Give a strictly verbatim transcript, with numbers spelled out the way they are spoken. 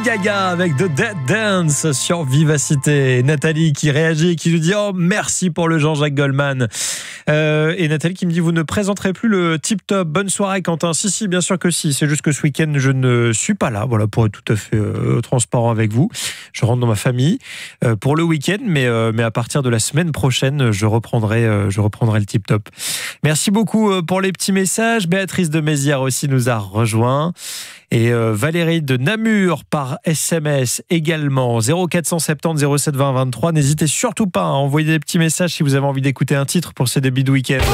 Gaga avec The Dead Dance sur Vivacité. Nathalie qui réagit, qui nous dit oh merci pour le Jean-Jacques Goldman. Euh, et Nathalie qui me dit vous ne présenterez plus le Tip Top. Bonne soirée Quentin. Si si bien sûr que si. C'est juste que ce week-end je ne suis pas là. Voilà pour être tout à fait euh, transparent avec vous. Je rentre dans ma famille euh, pour le week-end, mais euh, mais à partir de la semaine prochaine je reprendrai euh, je reprendrai le Tip Top. Merci beaucoup euh, pour les petits messages. Béatrice de Mézières aussi nous a rejoint. Et euh, Valérie de Namur par S M S également. zéro quatre cent soixante-dix zéro sept vingt vingt-trois. N'hésitez surtout pas à envoyer des petits messages si vous avez envie d'écouter un titre pour ces débuts de week-end.